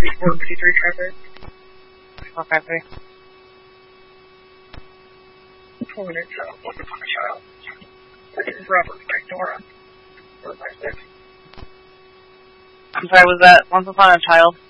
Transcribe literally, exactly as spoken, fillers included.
fifty-four, fifty-three traffic. four five three. Four minutes out, once upon a child. This is Robert McDora. four five six. I'm sorry, was that Once Upon a Child?